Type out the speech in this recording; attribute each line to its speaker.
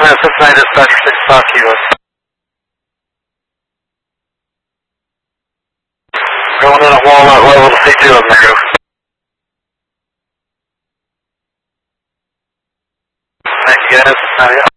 Speaker 1: Cincinnati dispatch 65 Kilos. Going in at Walnut level to C2 of negative. Thank you guys.